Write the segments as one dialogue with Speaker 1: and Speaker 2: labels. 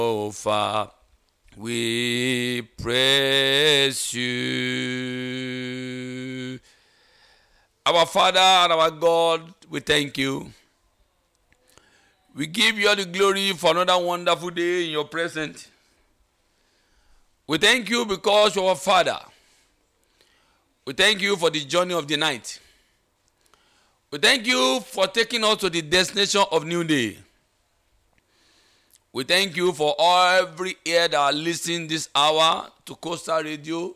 Speaker 1: Jehovah, we praise you. Our Father and our God, we thank you. We give you all the glory for another wonderful day in your presence. We thank you because you are our Father. We thank you for the journey of the night. We thank you for taking us to the destination of new day. We thank you for every ear that are listening this hour to Coastal Radio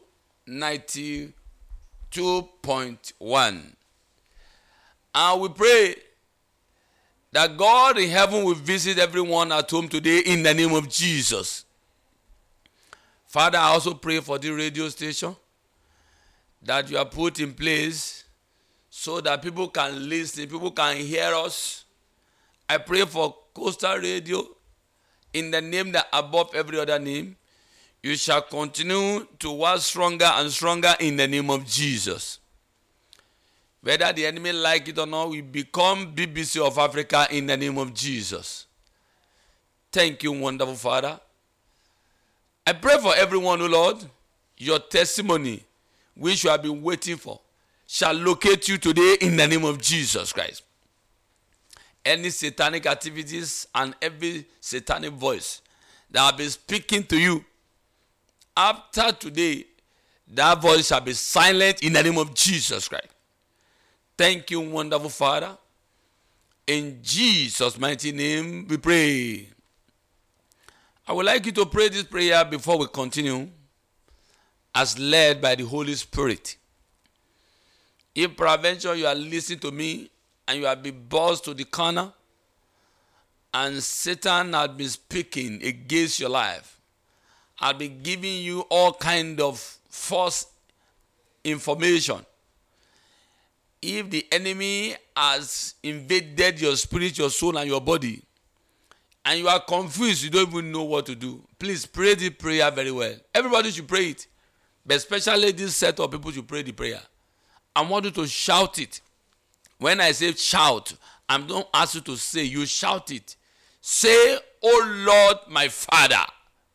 Speaker 1: 92.1. And we pray that God in heaven will visit everyone at home today in the name of Jesus. Father, I also pray for the radio station that you have put in place so that people can listen, people can hear us. I pray for Coastal Radio in the name that above every other name. You shall continue to work stronger and stronger in the name of Jesus. Whether the enemy like it or not, we become BBC of Africa in the name of Jesus. Thank you, wonderful Father. I pray for everyone, O Lord, your testimony, which you have been waiting for, shall locate you today in the name of Jesus Christ. Any satanic activities and every satanic voice that have been speaking to you, after today, that voice shall be silent in the name of Jesus Christ. Thank you, wonderful Father. In Jesus' mighty name we pray. I would like you to pray this prayer before we continue, as led by the Holy Spirit. If peradventure you are listening to me and you have been buzzed to the corner and Satan has been speaking against your life, has been giving you all kind of false information. If the enemy has invaded your spirit, your soul, and your body, and you are confused, you don't even know what to do, please pray the prayer very well. Everybody should pray it, but especially this set of people should pray the prayer. I want you to shout it. When I say shout, I don't ask you to say, you shout it. Say, "Oh Lord, my Father,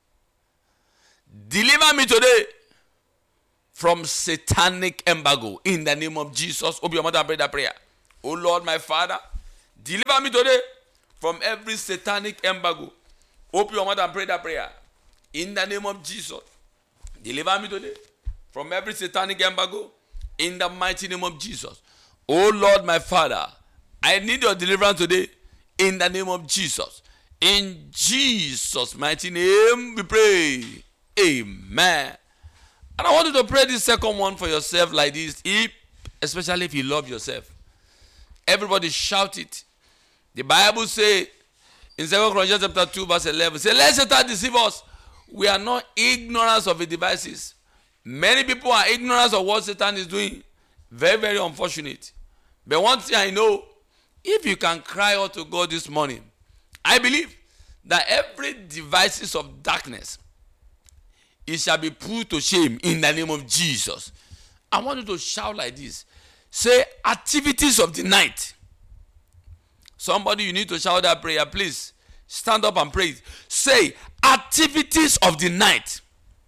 Speaker 1: deliver me today from satanic embargo in the name of Jesus." Open your mouth and pray that prayer. "Oh Lord, my Father, deliver me today from every satanic embargo." Open your mouth and pray that prayer. In the name of Jesus, deliver me today from every satanic embargo in the mighty name of Jesus. "Oh Lord, my Father, I need your deliverance today in the name of Jesus." In Jesus' mighty name we pray. Amen. And I want you to pray this second one for yourself like this, especially if you love yourself. Everybody shout it. The Bible says in 2 Corinthians chapter 2 verse 11, say, "Let Satan deceive us. We are not ignorant of the devices." Many people are ignorant of what Satan is doing. Very, very unfortunate. But one thing I know, if you can cry out to God this morning, I believe that every devices of darkness, it shall be put to shame in the name of Jesus. I want you to shout like this. Say, "Activities of the night." Somebody, you need to shout that prayer. Please stand up and pray it. Say, "Activities of the night."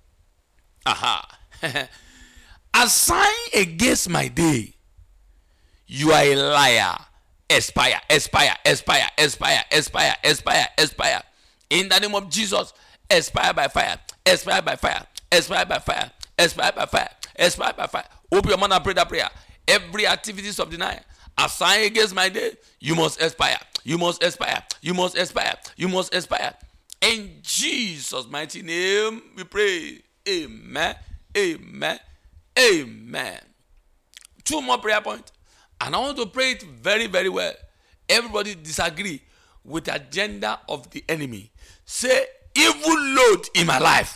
Speaker 1: Aha. "Assigned against my day, you are a liar. Expire, expire, expire, expire, expire, expire, expire. In the name of Jesus, expire by fire, expire by fire, expire by fire, expire by fire, expire by fire." Open your mouth and pray that prayer. Every activities of the night assigned against my day, you must expire, you must expire, you must expire, you must expire. In Jesus' mighty name we pray. Amen, amen, amen. Two more prayer points, and I want to pray it very, very well. Everybody disagree with the agenda of the enemy. Say, "Evil load in my life."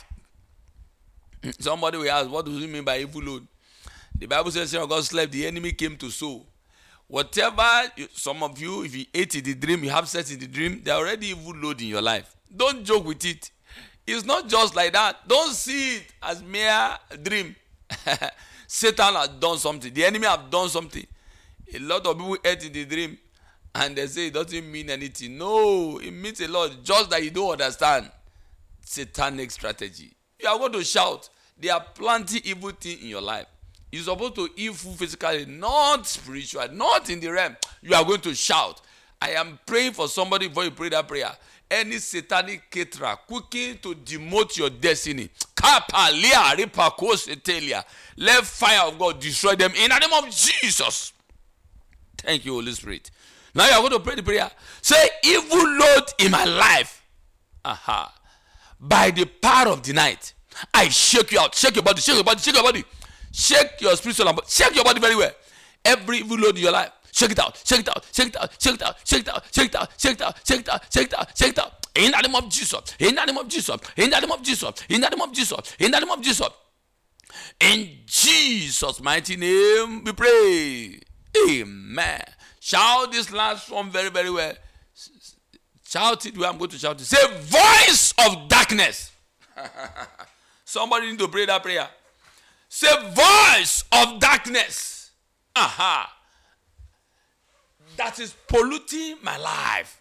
Speaker 1: Somebody will ask, what do you mean by evil load? The Bible says, "When God slept, the enemy came to sow." Whatever, some of you, if you ate in the dream, you have sex in the dream, there are already evil load in your life. Don't joke with it. It's not just like that. Don't see it as mere dream. Satan has done something. The enemy have done something. A lot of people ate in the dream and they say it doesn't mean anything. No, it means a lot. Just that you don't understand. satanic strategy. You are going to shout. They are planting evil things in your life. You're supposed to eat food physically, not spiritual, not in the realm. You are going to shout. I am praying for somebody before you pray that prayer. Any satanic caterer cooking to demote your destiny. Let fire of God destroy them in the name of Jesus. Thank you, Holy Spirit. Now you are going to pray the prayer. Say, evil Lord in my life. By the power of the night, I shake you out. Shake your body, shake your body, shake your body. Shake your spiritual body. Shake your body very well. Every evil load in your life. Shake it out. Shake it out. Shake it out. Shake it out. Shake it out. Shake it out. Shake it out. Shake it out. Shake it out. Shake it out. In the name of Jesus. In the name of Jesus. In the name of Jesus. In the name of Jesus. In the name of Jesus. In Jesus' mighty name we pray. Amen. Shout this last one very, very well. Shout it where I'm going to shout it. Say, voice of darkness. Somebody need to pray that prayer. Say, voice of darkness. That is polluting my life.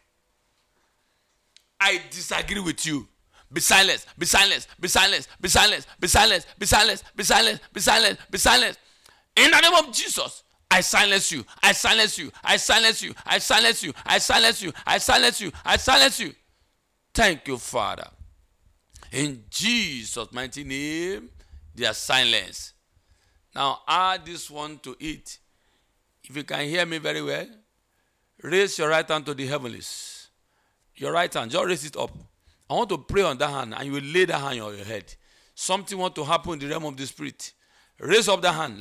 Speaker 1: I disagree with you. Be silent. Be silent. Be silent. Be silent. Be silent. Be silent. Be silent. Be silent. Be silent. In the name of Jesus, I silence you. I silence you. I silence you. I silence you. I silence you. I silence you. I silence you. Thank you, Father. In Jesus' mighty name, they are silenced. Now add this one to it. If you can hear me very well, raise your right hand to the heavens. Your right hand, just raise it up. I want to pray on that hand, and you will lay that hand on your head. Something want to happen in the realm of the spirit. Raise up the hand.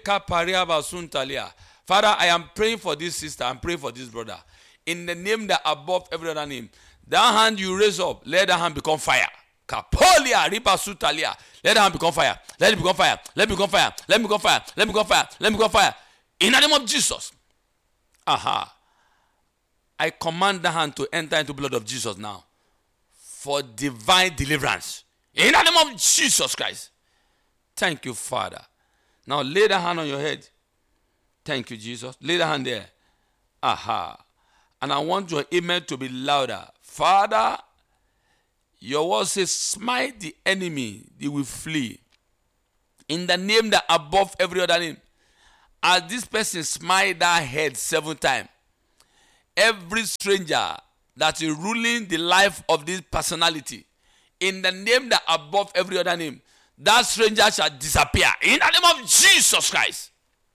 Speaker 1: Father, I am praying for this sister. I'm praying for this brother. In the name that above every other name. That hand you raise up, let that hand become fire. Kapolia, ribasutalia. Let that hand become fire. Let it become fire. Let it become fire. Let it become fire. Let it become fire. Let it become fire. In the name of Jesus. I command the hand to enter into the blood of Jesus now. For divine deliverance. In the name of Jesus Christ. Thank you, Father. Now lay the hand on your head. Thank you, Jesus. Lay the hand there. And I want your amen to be louder. Father, your word says, smite the enemy, they will flee. In the name that above every other name. As this person smite that head 7 times, every stranger that is ruling the life of this personality, in the name that above every other name, that stranger shall disappear. In the name of Jesus Christ.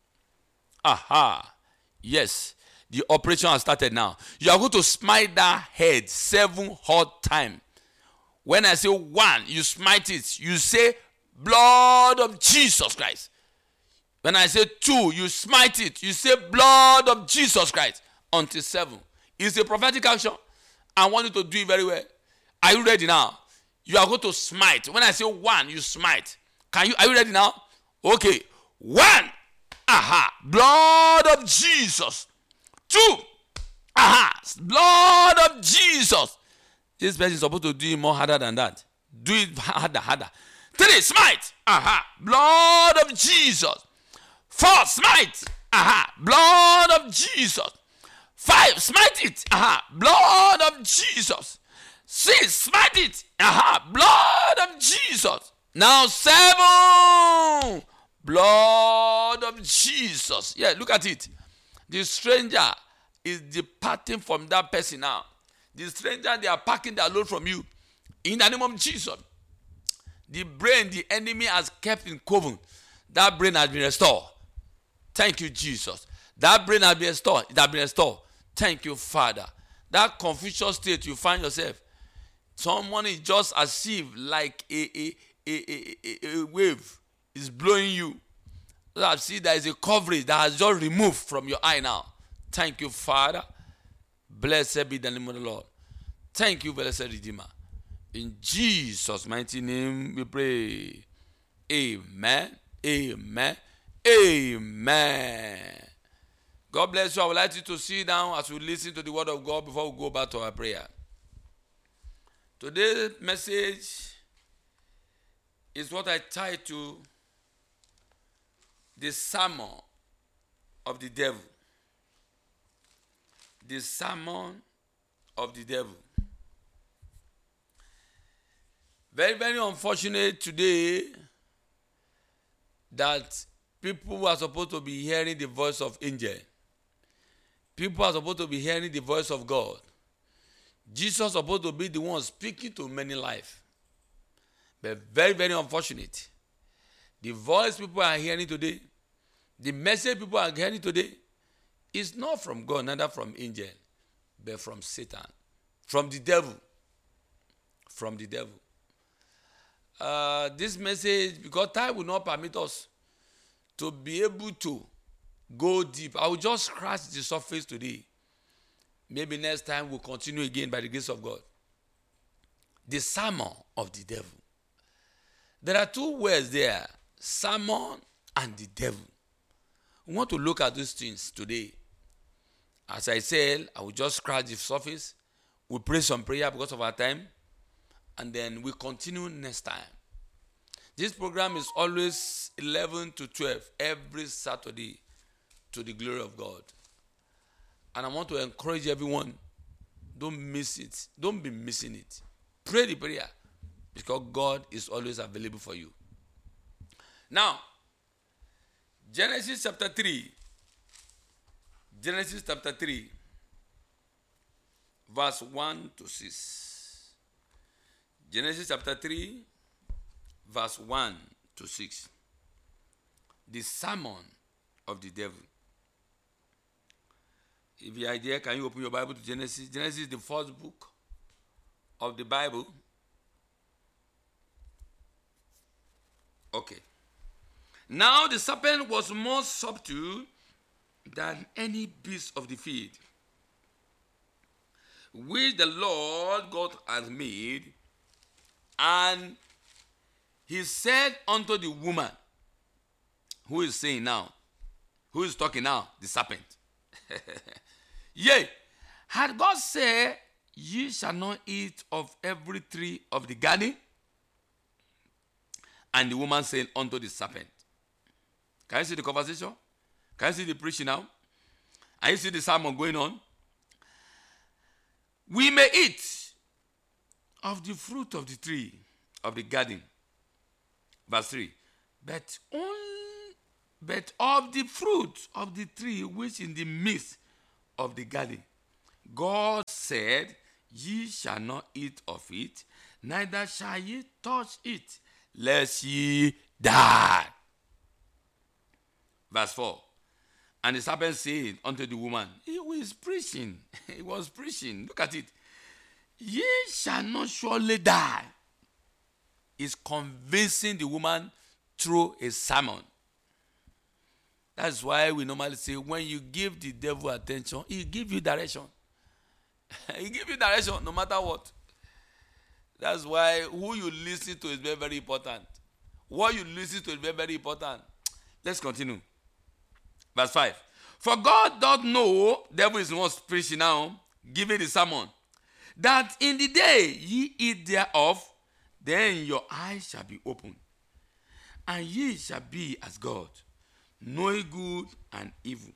Speaker 1: Yes. The operation has started now. You are going to smite that head 7 hot times. When I say 1, you smite it. You say, blood of Jesus Christ. When I say 2, you smite it. You say, blood of Jesus Christ. Until 7. It's a prophetic action. I want you to do it very well. Are you ready now? You are going to smite. When I say 1, you smite. Are you ready now? Okay. 1. Blood of Jesus. 2. Blood of Jesus. This person is supposed to do it more harder than that. Do it harder. 3. Smite. Blood of Jesus. 4. Smite. Blood of Jesus. 5. Smite it. Blood of Jesus. 6. Smite it. Blood of Jesus. Now 7. Blood of Jesus. Yeah, look at it. The stranger is departing from that person now. The stranger, they are packing their load from you. In the name of Jesus. The brain the enemy has kept in coven, that brain has been restored. Thank you, Jesus. That brain has been restored. It has been restored. Thank you, Father. That confusion state you find yourself. Someone is just as if like a wave is blowing you. I see there is a coverage that has just removed from your eye now. Thank you, Father. Blessed be the name of the Lord. Thank you, blessed Redeemer. In Jesus' mighty name we pray. Amen. Amen. Amen. God bless you. I would like you to sit down as we listen to the word of God before we go back to our prayer. Today's message is what I title the sermon of the devil. The sermon of the devil. Very, very unfortunate today that people who are supposed to be hearing the voice of angel, people are supposed to be hearing the voice of God. Jesus is supposed to be the one speaking to many lives. But very, very unfortunate. The voice people are hearing today, the message people are hearing today, is not from God, neither from angel, but from Satan, from the devil. From the devil. This message, because time will not permit us to be able to go deep. I will just scratch the surface today. Maybe next time we'll continue again by the grace of God. The sermon of the devil. There are two words there, sermon and the devil. We want to look at these things today. As I said, I will just scratch the surface. We'll pray some prayer because of our time. And then we continue next time. This program is always 11 to 12 every Saturday to the glory of God. And I want to encourage everyone, don't miss it. Don't be missing it. Pray the prayer because God is always available for you. Now, Genesis chapter 3. Genesis chapter 3, verse 1 to 6. Genesis chapter 3, verse 1 to 6. The sermon of the devil. If you are there, can you open your Bible to Genesis? Genesis is the first book of the Bible. Okay. Now the serpent was more subtle than any beast of the field, which the Lord God hath made. And he said unto the woman, who is saying now? Who is talking now? The serpent. Yea, had God said, ye shall not eat of every tree of the garden? And the woman said unto the serpent. Can you see the conversation? Can you see the preaching now? And you see the sermon going on? We may eat of the fruit of the tree of the garden. Verse 3. But of the fruit of the tree which in the midst of the garden, God said, ye shall not eat of it, neither shall ye touch it, lest ye die. Verse 4. And the serpent said unto the woman, he was preaching. He was preaching. Look at it. Ye shall not surely die. Is convincing the woman through a sermon. That's why we normally say, when you give the devil attention, he give you direction. He give you direction no matter what. That's why who you listen to is very, very important. What you listen to is very, very important. Let's continue. Verse 5. For God doth know, devil is not preaching now, giving the sermon, that in the day ye eat thereof, then your eyes shall be opened, and ye shall be as God, knowing good and evil.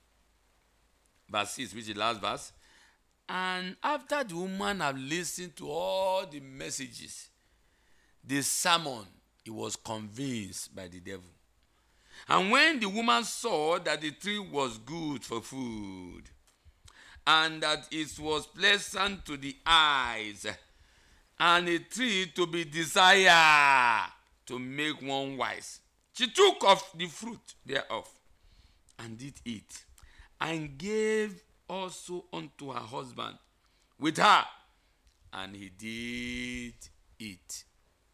Speaker 1: Verse 6, which is the last verse. And after the woman had listened to all the messages, the sermon, he was convinced by the devil. And when the woman saw that the tree was good for food, and that it was pleasant to the eyes, and a tree to be desired to make one wise, she took of the fruit thereof, and did eat, and gave also unto her husband with her, and he did eat.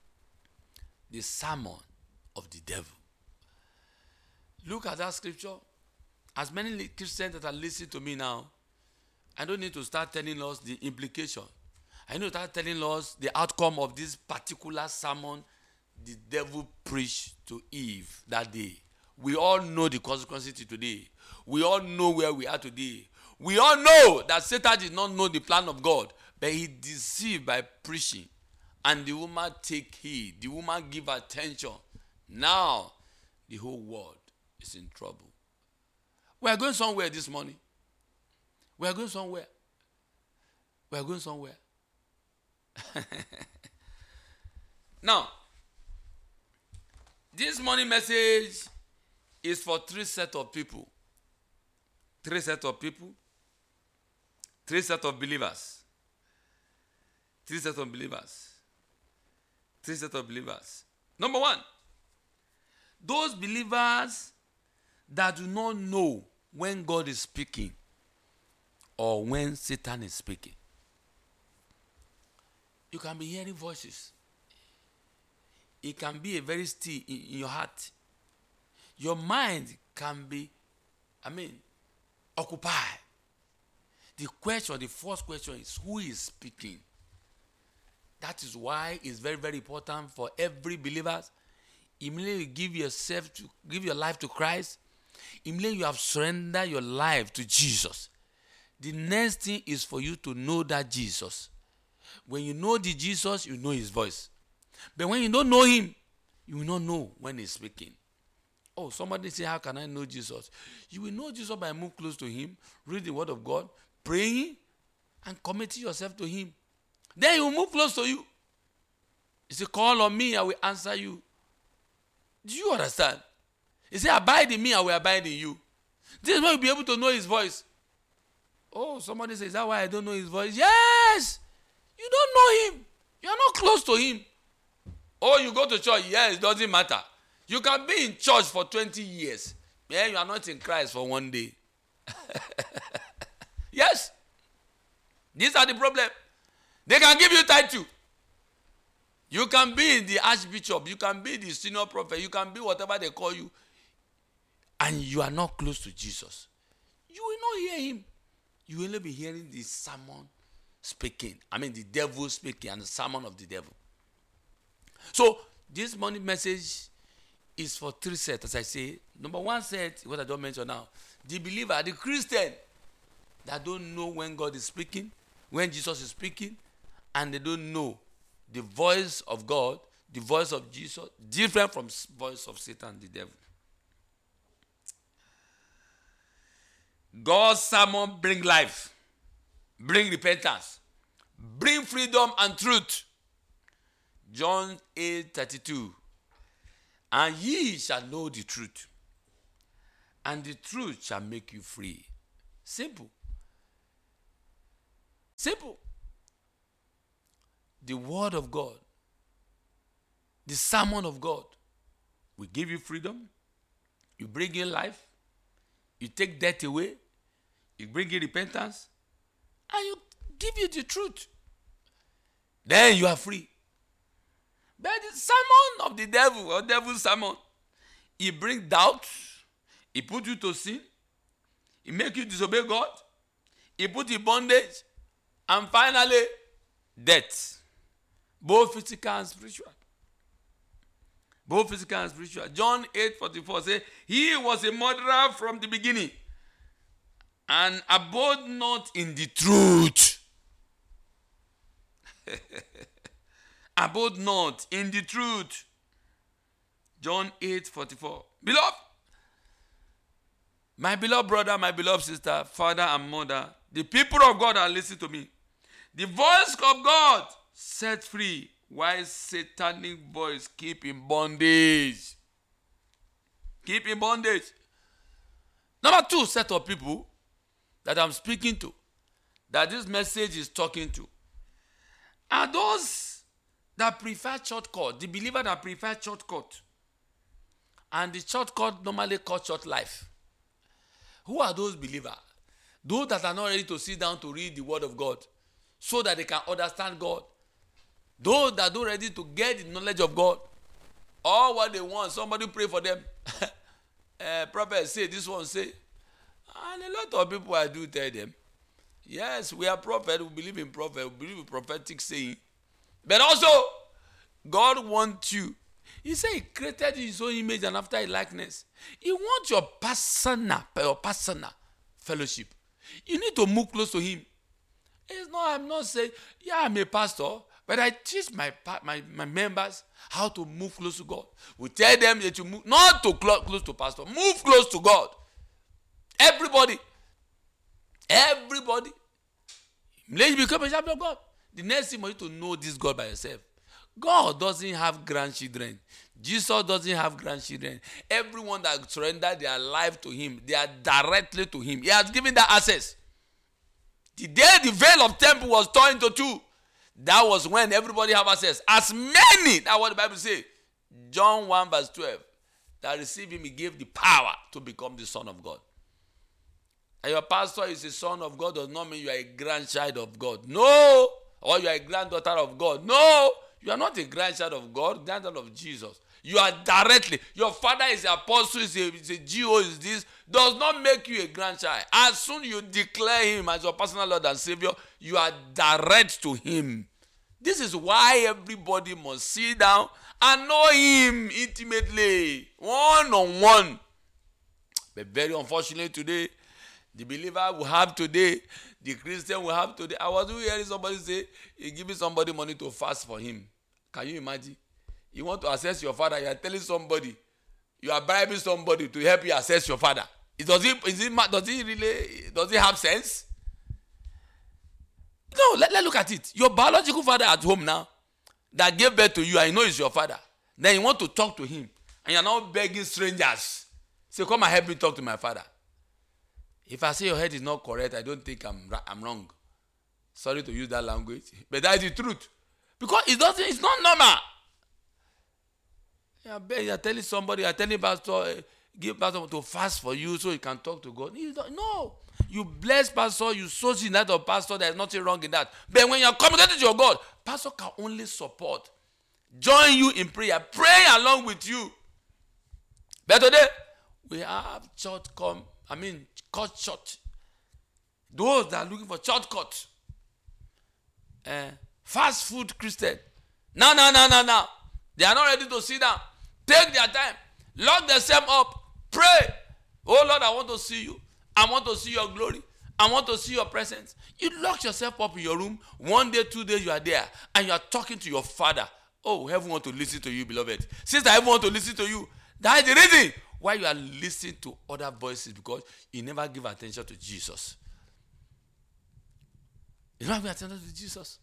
Speaker 1: The sermon of the devil. Look at that scripture. As many Christians that are listening to me now, I don't need to start telling us the implication. I need to start telling us the outcome of this particular sermon the devil preached to Eve that day. We all know the consequences today. We all know where we are today. We all know that Satan did not know the plan of God, but he deceived by preaching. And the woman take heed. The woman give attention. Now, the whole world is in trouble. We are going somewhere this morning. We are going somewhere. We are going somewhere. Now, this morning message is for three sets of people. Three sets of people. Three sets of believers. Three sets of believers. Three sets of believers. Number one, those believers that do not know when God is speaking or when Satan is speaking. You can be hearing voices. It can be a very still in your heart. Your mind can be, occupied. The first question is, who is speaking? That is why it's very, very important for every believer. Immediately you give your life to Christ. Immediately you have surrendered your life to Jesus. The next thing is for you to know that Jesus. When you know the Jesus, you know his voice. But when you don't know him, you will not know when he's speaking. Oh, somebody say, how can I know Jesus? You will know Jesus by moving close to him, read the word of God, praying, and committing yourself to him. Then he will move close to you. He said, call on me, I will answer you. Do you understand? He said, abide in me, I will abide in you. This is why you'll be able to know his voice. Oh, somebody says, is that why I don't know his voice? Yes! You don't know him. You are not close to him. Oh, you go to church. Yes, it doesn't matter. You can be in church for 20 years. Yeah, you are not in Christ for one day. Yes. These are the problem. They can give you title. You can be the archbishop. You can be the senior prophet. You can be whatever they call you. And you are not close to Jesus. You will not hear him. You will only be hearing the sermon speaking. The devil speaking and the sermon of the devil. So, this morning message is for three sets, as I say. Number one set, what I don't mention now. The believer, the Christian, that don't know when God is speaking, when Jesus is speaking, and they don't know the voice of God, the voice of Jesus, different from the voice of Satan, the devil. God's sermon bring life, bring repentance, bring freedom and truth. John 8:32. And ye shall know the truth, and the truth shall make you free. Simple. Simple. The word of God, the sermon of God will give you freedom. You bring in life. You take death away. You bring in repentance. And you give you the truth. Then you are free. But the sermon of the devil, or devil's sermon, he brings doubt. He put you to sin. He make you disobey God. He put you in bondage. And finally, death. Both physical and spiritual. Both physical and spiritual. John 8:44 says, he was a murderer from the beginning, and abode not in the truth. Abode not in the truth. John 8:44. Beloved, my beloved brother, my beloved sister, father and mother, the people of God are listening to me. The voice of God set free, while satanic voice keep in bondage. Keep in bondage. Number two set of people that I'm speaking to, that this message is talking to, are those that prefer shortcut, the believer that prefer shortcut. And the shortcut normally cut short life. Who are those believers? Those that are not ready to sit down to read the word of God so that they can understand God. Those that are not ready to get the knowledge of God. All what they want, somebody pray for them. Prophet say, this one say. And a lot of people, I do tell them, yes, we are prophets, we believe in prophet, we believe in prophetic saying. But also, God wants you. He said he created his own image and after his likeness. He wants your personal fellowship. You need to move close to him. I'm not saying, I'm a pastor, but I teach my members how to move close to God. We tell them that you move, not to close to pastor, move close to God. Everybody. Let you become a child of God. The next thing for you to know this God by yourself. God doesn't have grandchildren. Jesus doesn't have grandchildren. Everyone that surrendered their life to him, they are directly to him. He has given that access. The day the veil of temple was torn into two, that was when everybody have access. As many, that's what the Bible says. John 1 verse 12. That received him, he gave the power to become the Son of God. And your pastor is a son of God does not mean you are a grandchild of God. No. Or you are a granddaughter of God. No. You are not a grandchild of God, granddaughter of Jesus. You are directly. Your father is an apostle, is a GO, is this. Does not make you a grandchild. As soon you declare him as your personal Lord and Savior, you are direct to him. This is why everybody must sit down and know him intimately, one-on-one. But very unfortunately today, the believer will have today, the Christian will have today. I was hearing somebody say, he giving somebody money to fast for him. Can you imagine? You want to assess your father, you are telling somebody, you are bribing somebody to help you assess your father. Does it have sense? No, let's look at it. Your biological father at home now, that gave birth to you, I know is your father. Then you want to talk to him, and you're now begging strangers. Say, come and help me talk to my father. If I say your head is not correct, I don't think I'm wrong. Sorry to use that language, but that is the truth. Because it's not normal. You're telling somebody, you're telling pastor, give pastor to fast for you so you can talk to God. No. You bless pastor, you sow in that of pastor, there's nothing wrong in that. But when you're committed to your God, pastor can only support. Join you in prayer. Pray along with you. But today, we have cut short. Those that are looking for shortcut. Fast food Christian. No. They are not ready to sit down. Take their time. Lock themselves up. Pray. Oh Lord, I want to see you. I want to see your glory. I want to see your presence. You lock yourself up in your room. 1 day, 2 days, you are there. And you are talking to your father. Oh, heaven want to listen to you, beloved. Sister, heaven want to listen to you. That is the reason why you are listening to other voices, because you never give attention to Jesus. You never give attention to Jesus.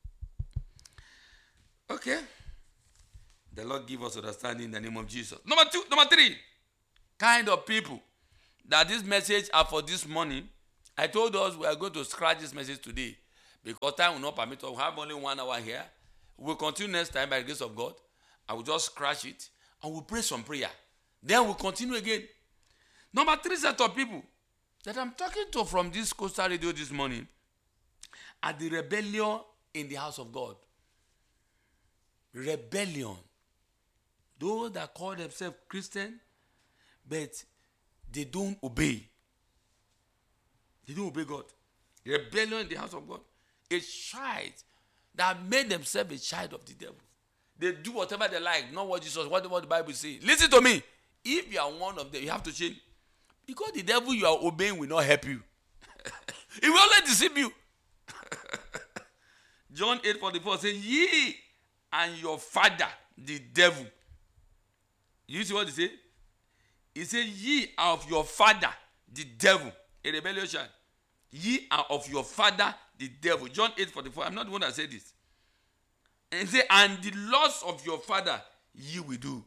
Speaker 1: Okay. The Lord give us understanding in the name of Jesus. Number 3, kind of people that this message are for this morning. I told us we are going to scratch this message today because time will not permit us. We have only 1 hour here. We'll continue next time by the grace of God. I will just scratch it and we'll pray some prayer. Then we'll continue again. Number 3 set of people that I'm talking to from this Coastal Radio this morning are the rebellion in the house of God. Rebellion. Those that call themselves Christian, but they don't obey. They don't obey God. Rebellion in the house of God. A child that made themselves a child of the devil. They do whatever they like, not what Jesus, what the Bible says. Listen to me. If you are one of them, you have to change. Because the devil you are obeying will not help you. He will only deceive you. John 8:44 says, ye and your father, the devil. You see what he said? He said, ye are of your father, the devil. A rebellious child. Ye are of your father, the devil. John 8:44. I'm not the one that said this. And he said, and the lusts of your father, ye will do.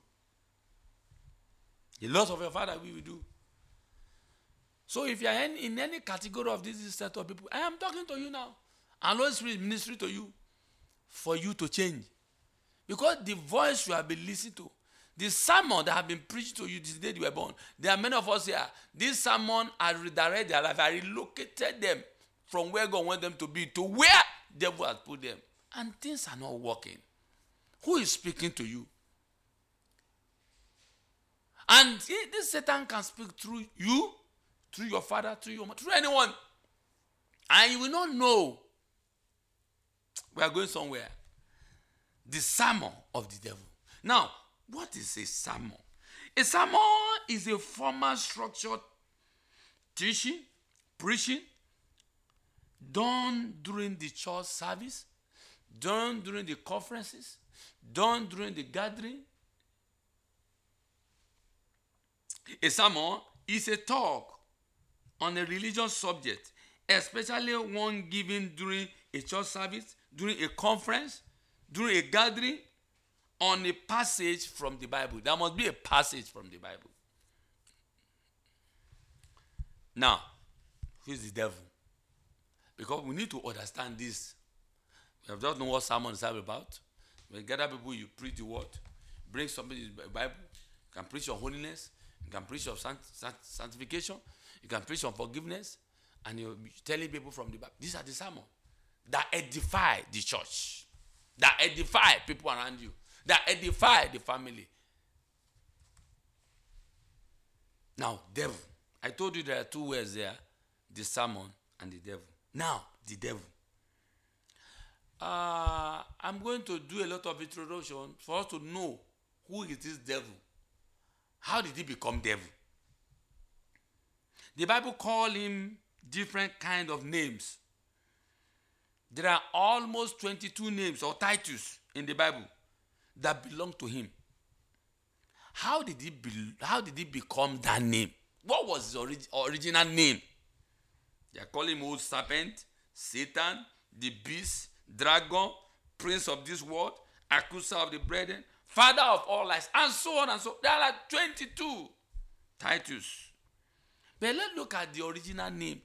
Speaker 1: The lusts of your father, we will do. So if you are in any category of this set of people, I am talking to you now. And Holy Spirit is ministering to you for you to change. Because the voice you have been listening to, the sermon that have been preached to you this day you were born, there are many of us here. This sermon has redirected their life. I relocated them from where God wants them to be to where the devil has put them. And things are not working. Who is speaking to you? And this Satan can speak through you, through your father, through your mother, through anyone. And you will not know. We are going somewhere. The sermon of the devil. Now, what is a sermon? A sermon is a formal structured teaching, preaching, done during the church service, done during the conferences, done during the gathering. A sermon is a talk on a religious subject, especially one given during a church service, during a conference, during a gathering, on a passage from the Bible. There must be a passage from the Bible. Now, who is the devil? Because we need to understand this. We have just know what sermon is about. When you gather people, you preach the word. Bring somebody in the Bible. You can preach on holiness. You can preach on sanctification. You can preach on forgiveness. And you're telling people from the Bible. These are the sermons that edify the church. That edify people around you. That edify the family. Now, devil. I told you there are two words there. The sermon and the devil. Now, the devil. I'm going to do a lot of introduction for us to know who is this devil. How did he become devil? The Bible calls him different kind of names. There are almost 22 names or titles in the Bible that belong to him. How did he become that name? What was his original name? They are calling him Old Serpent, Satan, the Beast, Dragon, Prince of this world, Accuser of the Brethren, Father of all lies, and so on and so on. There are like 22 titles. But let's look at the original name.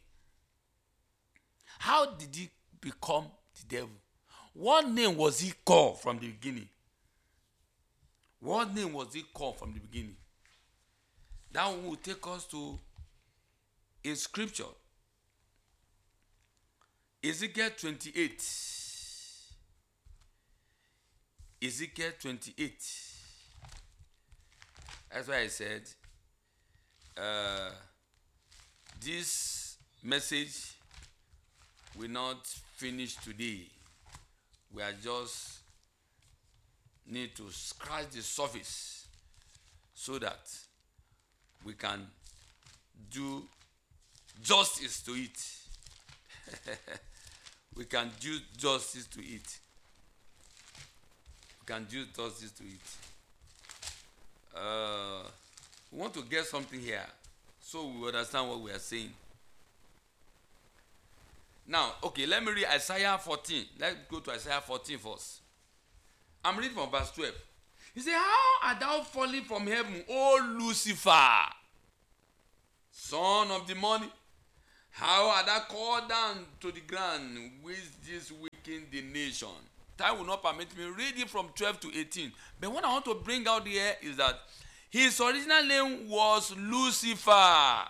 Speaker 1: How did he become the devil? What name was he called from the beginning? What name was he called from the beginning? That one will take us to a scripture. Ezekiel 28. Ezekiel 28. That's why I said this message will not finish today. We are just need to scratch the surface so that we can do justice to it. We can do justice to it. We can do justice to it. We want to get something here so we understand what we are saying. Now, okay, let me read Isaiah 14. Let's go to Isaiah 14 first. I'm reading from verse 12. He said, how art thou fallen from heaven, O Lucifer, son of the morning? How art thou called down to the ground with this weaken the nation? Time will not permit me. Read it from 12 to 18. But what I want to bring out here is that his original name was Lucifer.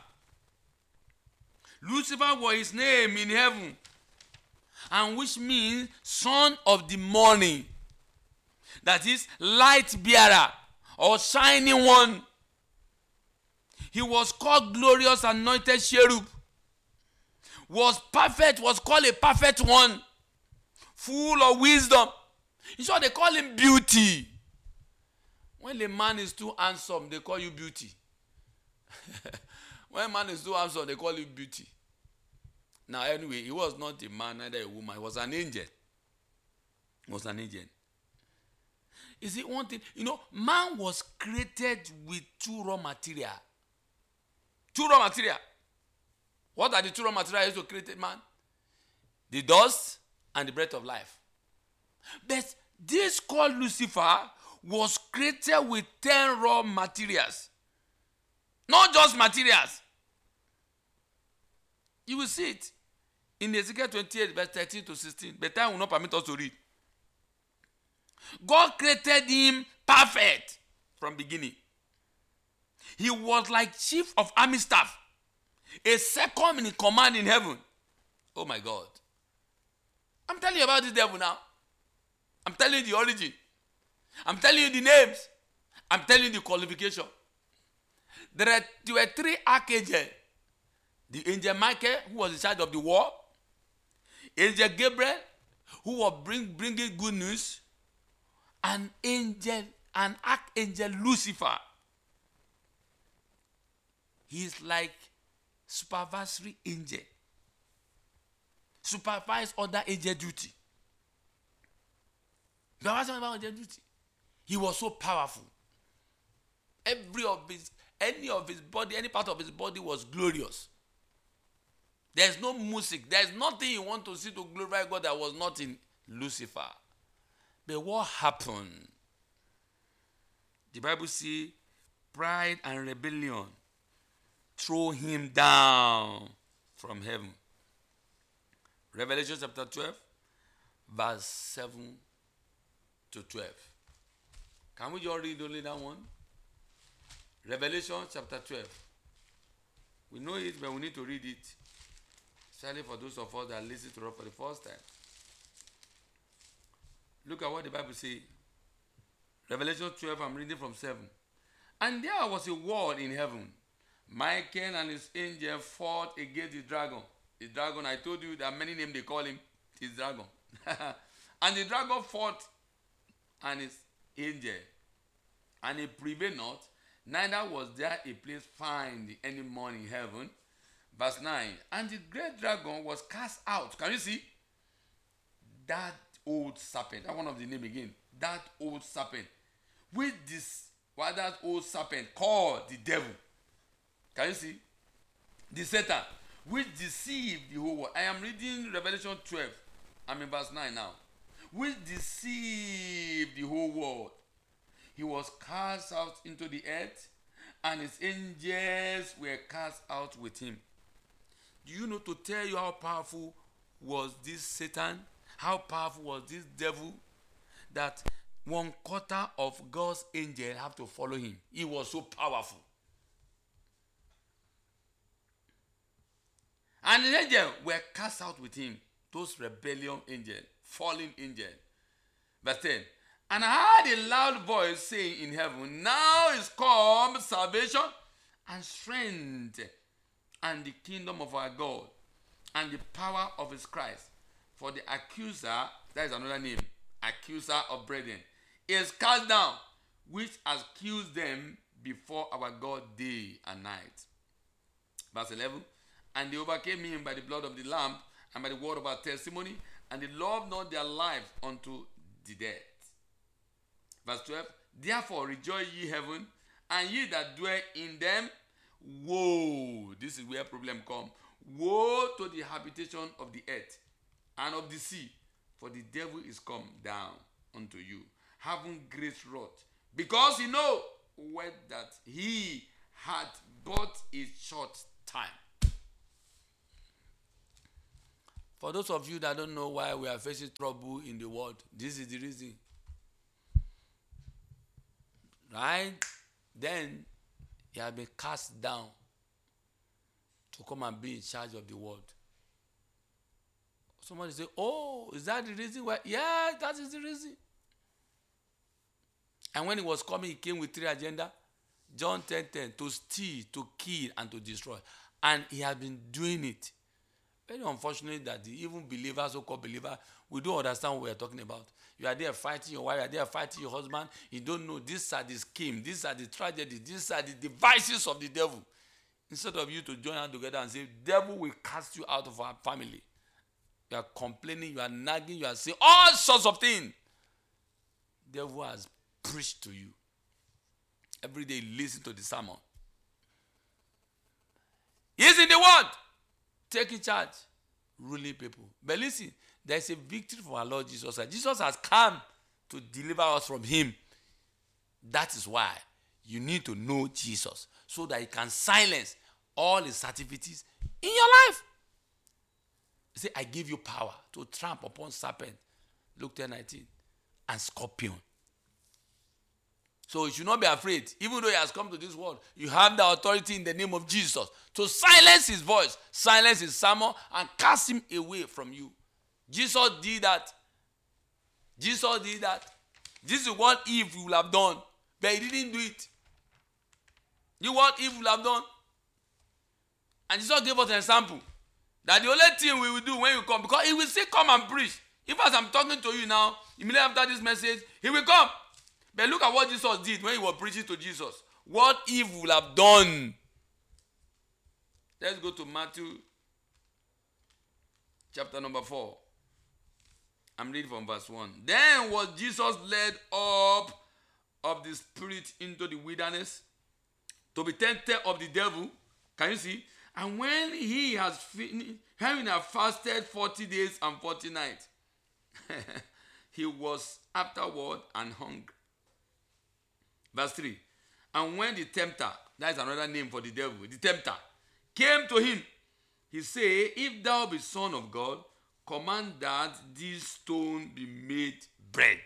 Speaker 1: Lucifer was his name in heaven, and which means son of the morning. That is light bearer or shining one. He was called glorious anointed cherub. Was perfect, was called a perfect one. Full of wisdom. In short, they call him beauty. When a man is too handsome, they call you beauty. When a man is too handsome, they call you beauty. Now, anyway, he was not a man, neither a woman. He was an angel. He was an angel. Is it one thing? You know, man was created with two raw material. Two raw material. What are the two raw materials used to create man? The dust and the breath of life. But this called Lucifer was created with 10 raw materials. Not just materials. You will see it in Ezekiel 28, verse 13 to 16. But time will not permit us to read. God created him perfect from beginning. He was like chief of army staff, a second in command in heaven. Oh my God. I'm telling you about this devil now. I'm telling you the origin. I'm telling you the names. I'm telling you the qualification. There were 3 archangels. The angel Michael, who was in charge of the war. Angel Gabriel, who was bringing good news. An archangel Lucifer. He is like supervisory angel. Supervise other angel duty. He was so powerful. Any part of his body was glorious. There's no music. There's nothing you want to see to glorify God that was not in Lucifer. But what happened? The Bible says, pride and rebellion throw him down from heaven. Revelation chapter 12, verse 7 to 12. Can we just read only that one? Revelation chapter 12. We know it, but we need to read it. Especially for those of us that listen to it for the first time. Look at what the Bible says. Revelation 12, I'm reading from 7. And there was a war in heaven. Michael and his angel fought against the dragon. The dragon, I told you, there are many names they call him. His dragon. And the dragon fought and his angel. And he prevailed not. Neither was there a place found any more in heaven. Verse 9. And the great dragon was cast out. Can you see? That old serpent. That's one of the name again. That old serpent. With this, what that old serpent called the devil. Can you see? The Satan, which deceived the whole world. I am reading Revelation 12. I'm in verse 9 now. Which deceived the whole world. He was cast out into the earth, and his angels were cast out with him. Do you know, to tell you how powerful was this Satan? How powerful was this devil? That 1/4 of God's angels have to follow him. He was so powerful. And the angels were cast out with him. Those rebellion angels, fallen angels. Verse 10. And I heard a loud voice saying in heaven, now is come salvation and strength and the kingdom of our God and the power of his Christ. For the accuser, that is another name, accuser of brethren, is cast down, which accused them before our God day and night. Verse 11. And they overcame him by the blood of the Lamb and by the word of our testimony, and they loved not their life unto the death. Verse 12. Therefore rejoice ye heaven, and ye that dwell in them. Woe, this is where problem come. Woe to the habitation of the earth and of the sea, for the devil is come down unto you, having great wrath, because he know well that he had but a short time. For those of you that don't know why we are facing trouble in the world, this is the reason. Right? Then he has been cast down to come and be in charge of the world. Somebody say, oh, is that the reason why? Yeah, that is the reason. And when he was coming, he came with 3 agendas. John 10:10, to steal, to kill, and to destroy. And he has been doing it. Very unfortunate that the even believers, so-called believers, we don't understand what we are talking about. You are there fighting your wife, you are there fighting your husband. You don't know these are the schemes, these are the tragedies, these are the devices of the devil. Instead of you to join hands together and say, devil will cast you out of our family. You are complaining, you are nagging, you are saying all sorts of things. Devil has preached to you. Every day listen to the sermon. He is in the word, taking charge, ruling people. But listen, there is a victory for our Lord Jesus Christ. Jesus has come to deliver us from him. That is why you need to know Jesus, so that he can silence all his activities in your life. He said, I give you power to trample upon serpent, Luke 10:19, and scorpion. So you should not be afraid. Even though he has come to this world, you have the authority in the name of Jesus to silence his voice, silence his sermon, and cast him away from you. Jesus did that. Jesus did that. This is what Eve will have done, but he didn't do it. You know what Eve will have done? And Jesus gave us an example that the only thing we will do when you come, because he will still come and preach. If as I'm talking to you now, immediately after this message, he will come. But look at what Jesus did when he was preaching to Jesus. What Eve will have done. Let's go to Matthew chapter number 4. I'm reading from verse 1. Then was Jesus led up of the Spirit into the wilderness to be tempted of the devil. Can you see? And when he has finished, having fasted 40 days and 40 nights, he was afterward and hungry. Verse 3. And when the tempter, that is another name for the devil, the tempter, came to him, he said, if thou be Son of God, command that this stone be made bread.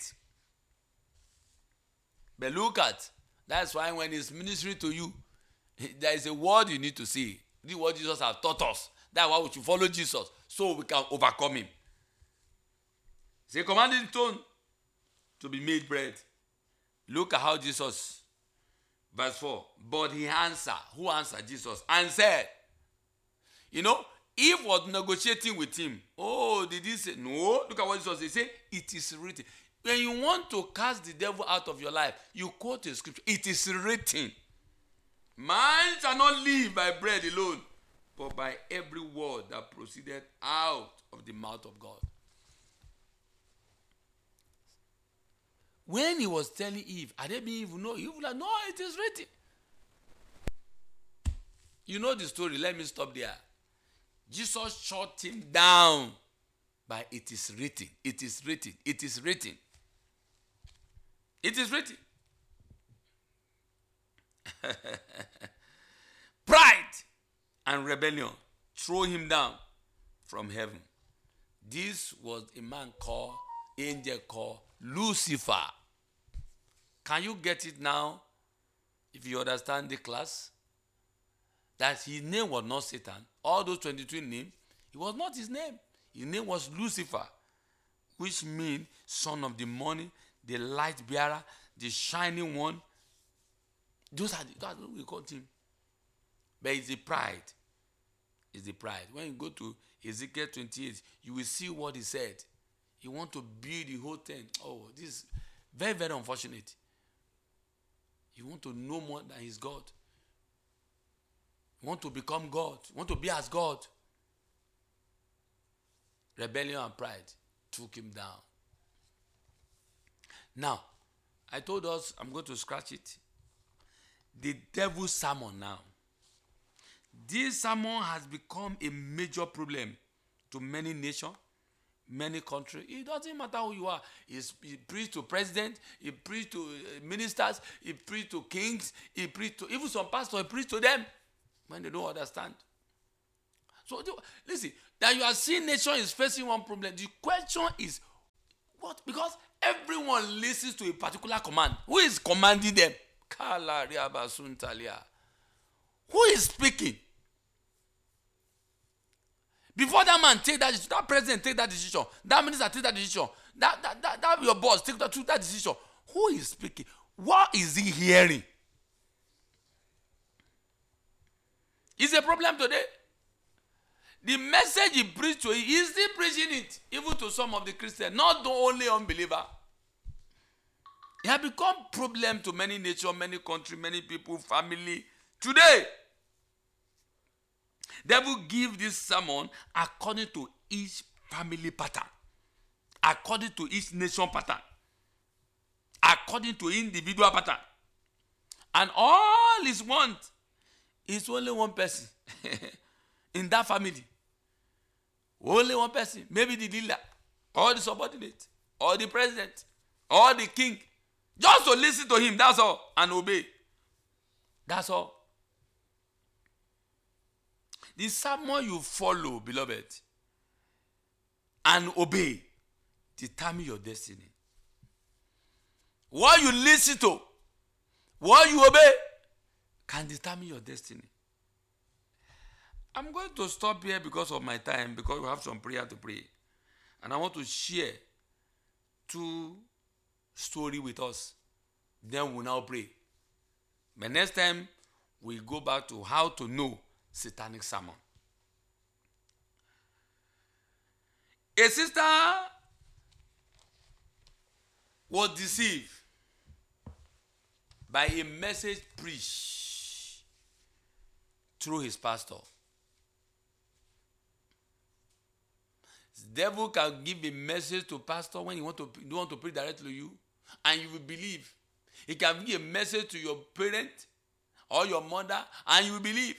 Speaker 1: But look at, that's why when he's ministering to you, there is a word you need to say. The word Jesus has taught us. That's why we should follow Jesus so we can overcome him. Say, command the stone to be made bread. Look at how Jesus, verse 4, but he answered, who answered? Jesus, and said, you know, Eve was negotiating with him. Oh, did he say? No. Look at what Jesus said. He said, it is written. When you want to cast the devil out of your life, you quote a scripture. It is written. Man shall not live by bread alone, but by every word that proceeded out of the mouth of God. When he was telling Eve, I didn't even know. Eve was like, no, it is written. You know the story. Let me stop there. Jesus shut him down by it is written. It is written. It is written. It is written. Pride and rebellion throw him down from heaven. This was a man called, angel called Lucifer. Can you get it now? If you understand the class, that his name was not Satan. All those 22 names, it was not his name. His name was Lucifer, which means son of the morning, the light bearer, the shining one. That's what we call him. But it's the pride. It's the pride. When you go to Ezekiel 28, you will see what he said. He want to build the whole thing. Oh, this is very, very unfortunate. You want to know more than his God. You want to become God. You want to be as God. Rebellion and pride took him down. Now, I told us I'm going to scratch it. The devil's sermon now. This sermon has become a major problem to many nations, many countries. It doesn't matter who you are. He preached to president, he preached to ministers, he preached to kings, he preached to even some pastors, he preached to them when they don't understand. So listen, that you are seeing nation is facing one problem. The question is, what? Because everyone listens to a particular command. Who is commanding them? Who is speaking? Before that man take that decision, that president take that decision, that minister take that decision, that your boss take that decision. Who is speaking? What is he hearing? It's a problem today. The message he preached to, he is still preaching it, even to some of the Christians, not the only unbeliever. It has become a problem to many nations, many countries, many people, family. Today, devil give this sermon according to each family pattern, according to each nation pattern, according to individual pattern. And all is want is only one person in that family. Only one person. Maybe the leader, or the subordinate, or the president, or the king. Just to listen to him, that's all, and obey. That's all. The sermon you follow, beloved, and obey, determine your destiny. What you listen to, what you obey, can determine your destiny. I'm going to stop here because of my time, because we have some prayer to pray. And I want to share 2 stories with us. Then we'll now pray. But next time, we'll go back to how to know satanic sermon. A sister was deceived by a message preached through his pastor. The devil can give a message to pastor when you want to preach directly to you, and you will believe. He can give a message to your parent or your mother, and you will believe.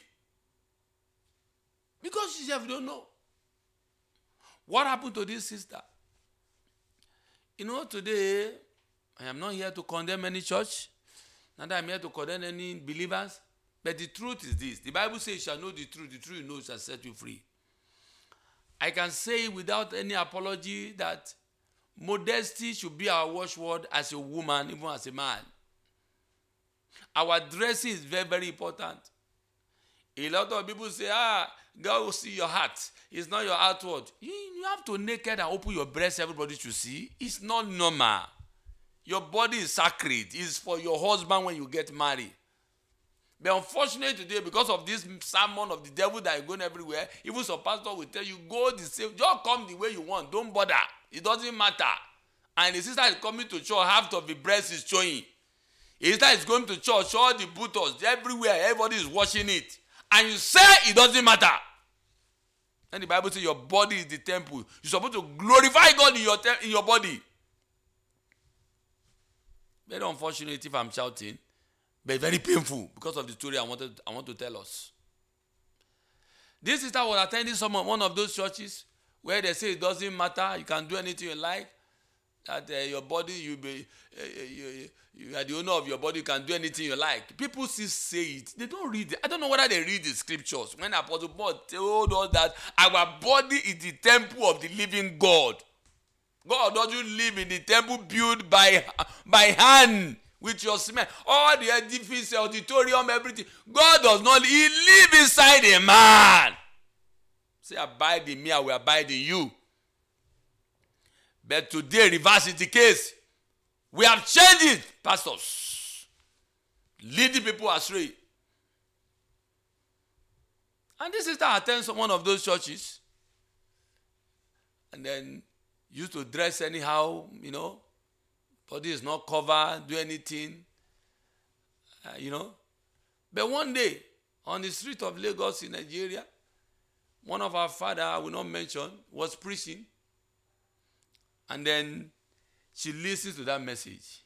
Speaker 1: Because you don't know. What happened to this sister? You know, today, I am not here to condemn any church. Not that I'm here to condemn any believers, but the truth is this. The Bible says you shall know the truth you know shall set you free. I can say without any apology that modesty should be our watchword as a woman, even as a man. Our dressing is very, very important. A lot of people say, God will see your heart. It's not your outward. You have to naked and open your breast, everybody should see. It's not normal. Your body is sacred. It's for your husband when you get married. But unfortunately today, because of this sermon of the devil that is going everywhere, even some pastor will tell you, go the same, just come the way you want. Don't bother. It doesn't matter. And the sister is coming to church, half of the breast is showing. The sister is going to church, all the booters, everywhere, everybody is watching it. And you say it doesn't matter. And the Bible says your body is the temple. You're supposed to glorify God in your body. Very unfortunate if I'm shouting, but very painful because of the story I want to tell us. This sister was attending one of those churches where they say it doesn't matter, you can do anything you like, that your body, you are the owner of your body, you can do anything you like. People still say it. They don't read it. I don't know whether they read the scriptures. When Apostle Paul told us that our body is the temple of the living God. God doesn't live in the temple built by hand with your cement. All the edifice, auditorium, everything. God does not. He lives inside a man. Say, abide in me, I will abide in you. But today, reverse is the case. We have changed it, pastors. Leading people astray. And this sister attends one of those churches. And then used to dress anyhow, body is not covered, do anything, But one day, on the street of Lagos in Nigeria, one of our father, I will not mention, was preaching. And then she listens to that message.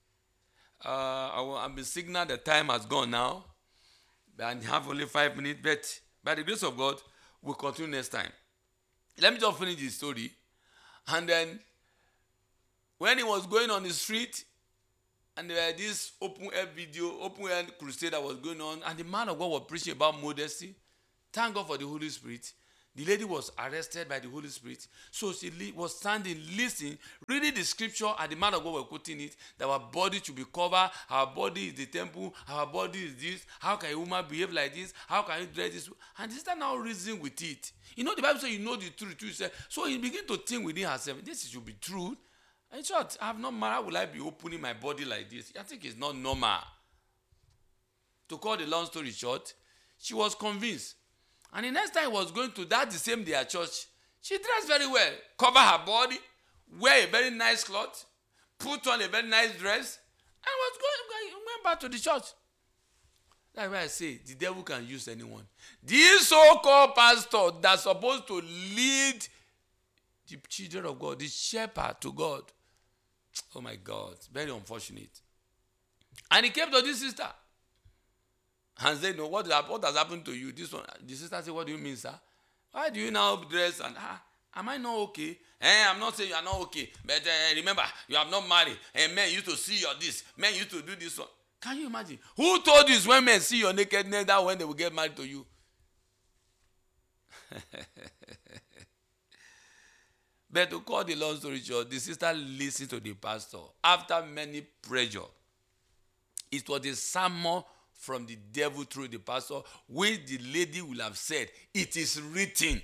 Speaker 1: I've been signaled the time has gone now. But I have only 5 minutes, but by the grace of God, we'll continue next time. Let me just finish the story. And then, when he was going on the street, and there was this open-air crusade that was going on, and the man of God was preaching about modesty. Thank God for the Holy Spirit. The lady was arrested by the Holy Spirit. So she was standing, listening, reading the scripture, and the man of God was quoting it, that our body should be covered, our body is the temple, our body is this, how can a woman behave like this, how can you dress this? And this is now reasoning with it. The Bible says you know the truth. So he began to think within herself, this should be true. In short, I have not married, how will I be opening my body like this? I think it's not normal. To cut the long story short, she was convinced. And the next time he was going to the same day at church, she dressed very well, cover her body, wear a very nice cloth, put on a very nice dress, and went back to the church. That's why I say the devil can use anyone. This so-called pastor that's supposed to lead the children of God, the shepherd to God. Oh my God, very unfortunate. And he came to this sister and said, no, what has happened to you? This one, the sister said, what do you mean, sir? Why do you now dress? And am I not okay? I'm not saying you are not okay. But remember, you have not married. And men used to see your this. Men used to do this one. Can you imagine? Who told you when men see your nakedness that when they will get married to you? But to cut the long story short, the sister listened to the pastor. After many pressure, it was a sermon from the devil through the pastor, which the lady will have said, it is written.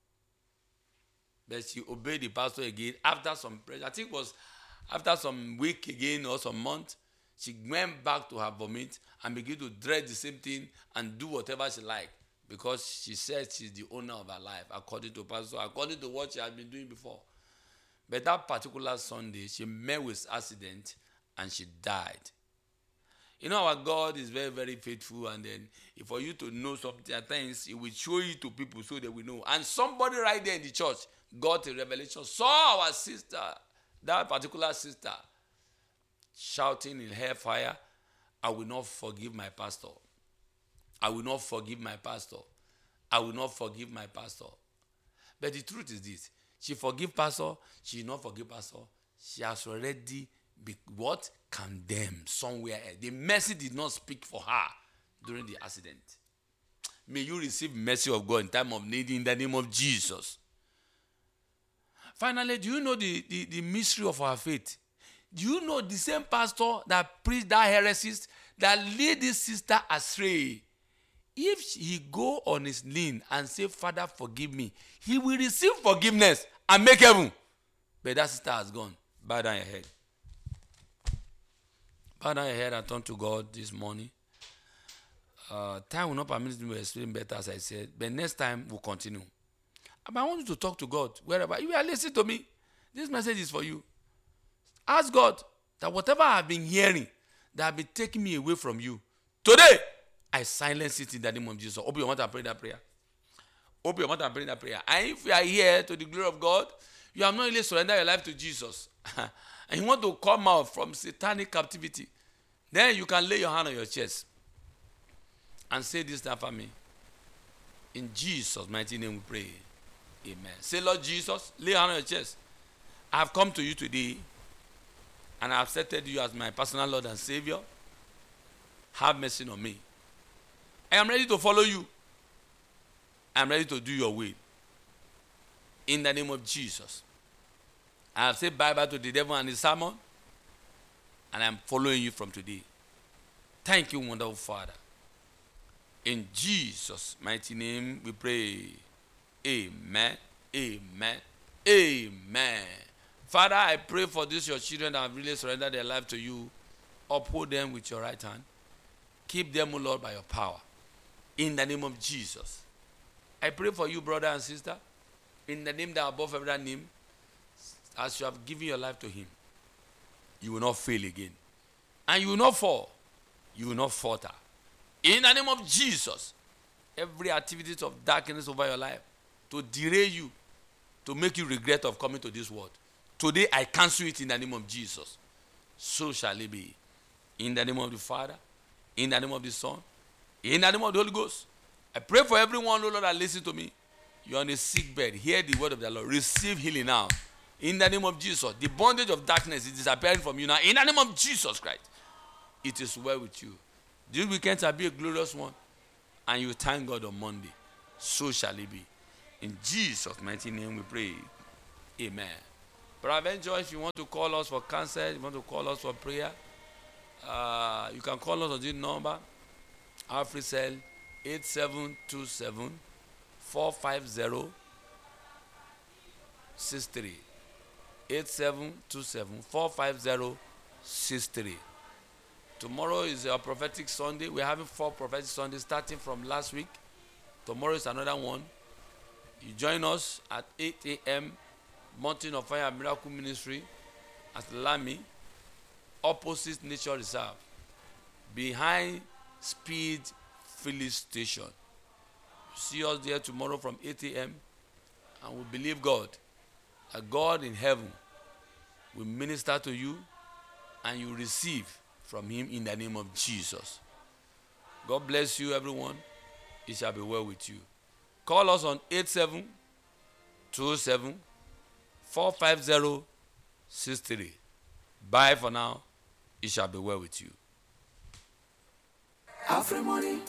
Speaker 1: But she obeyed the pastor again after some pressure. I think it was after some week again or some month, she went back to her vomit and began to dread the same thing and do whatever she liked, because she said she's the owner of her life, according to pastor, according to what she had been doing before. But that particular Sunday, she met with accident and she died. Our God is very, very faithful, and then for you to know something at times, He will show you to people so that we know. And somebody right there in the church got a revelation, saw our sister, that particular sister, shouting in hellfire, I will not forgive my pastor. I will not forgive my pastor. I will not forgive my pastor. But the truth is this. She forgive pastor. She did not forgive pastor. She has already condemned somewhere else. The mercy did not speak for her during the accident. May you receive mercy of God in time of need in the name of Jesus. Finally, do you know the mystery of our faith? Do you know the same pastor that preached that heresies that lead this sister astray? If he go on his knee and say, Father, forgive me, he will receive forgiveness and make heaven. But that sister has gone. Bow down your head. Bow down your head and turn to God this morning. Time will not permit me to explain better, as I said. But next time, we'll continue. But I want you to talk to God wherever. You are listening to me. This message is for you. Ask God that whatever I have been hearing that have been taking me away from you, today, I silence it in the name of Jesus. Open your mouth and pray that prayer. Open your mouth and pray that prayer. And if you are here to the glory of God, you have not really surrendered your life to Jesus, and you want to come out from satanic captivity, then you can lay your hand on your chest and say this after me. In Jesus' mighty name we pray. Amen. Say, Lord Jesus, lay your hand on your chest. I have come to you today, and I have accepted you as my personal Lord and Savior. Have mercy on me. I am ready to follow you. I am ready to do your will. In the name of Jesus. I have said bye-bye to the devil and his sermon, and I am following you from today. Thank you, wonderful Father. In Jesus' mighty name we pray. Amen. Amen. Amen. Father, I pray for these your children that have really surrendered their life to you. Uphold them with your right hand. Keep them, O Lord, by your power. In the name of Jesus. I pray for you, brother and sister, in the name that above every name, as you have given your life to him, you will not fail again. And you will not fall. You will not falter. In the name of Jesus, every activity of darkness over your life to derail you, to make you regret of coming to this world, today I cancel it in the name of Jesus. So shall it be. In the name of the Father, in the name of the Son, in the name of the Holy Ghost. I pray for everyone, Lord, that listen to me. You're on a sick bed. Hear the word of the Lord. Receive healing now. In the name of Jesus. The bondage of darkness is disappearing from you now. In the name of Jesus Christ. It is well with you. This weekend shall be a glorious one. And you thank God on Monday. So shall it be. In Jesus' mighty name we pray. Amen. Brother Joy, if you want to call us for counsel, you want to call us for prayer, you can call us on this number. Our free cell 8727 450 63. 8727 450 63. Tomorrow is our prophetic Sunday. We're having 4 prophetic Sundays starting from last week. Tomorrow is another one. You join us at 8 a.m. Mountain of Fire Miracle Ministry at Lami, opposite Nature Reserve, behind Speed Filling Station. See us there tomorrow from 8 a.m. and we believe God, that God in heaven will minister to you and you receive from him in the name of Jesus. God bless you, everyone. It shall be well with you. Call us on 8727 450 63. Bye for now. It shall be well with you.
Speaker 2: AfriMoney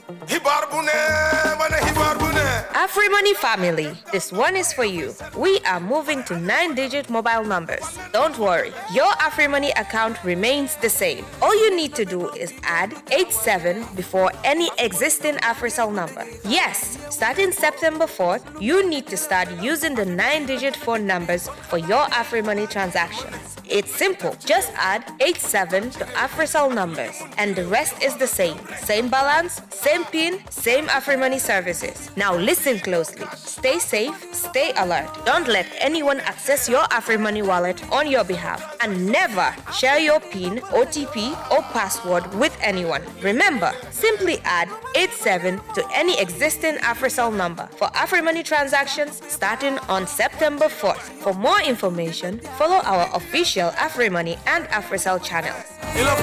Speaker 2: family, this one is for you. We are moving to 9-digit mobile numbers. Don't worry, your AfriMoney account remains the same. All you need to do is add 87 before any existing AfriCell number. Yes, starting September 4th, you need to start using the 9-digit phone numbers for your AfriMoney transactions. It's simple. Just add 87 to AfriCell numbers and the rest is the same. Same balance, same PIN, same AfriMoney services. Now listen closely. Stay safe, stay alert. Don't let anyone access your AfriMoney wallet on your behalf. And never share your PIN, OTP, or password with anyone. Remember, simply add 87 to any existing AfriCell number for AfriMoney transactions starting on September 4th. For more information, follow our official AfriMoney and AfriCell channels.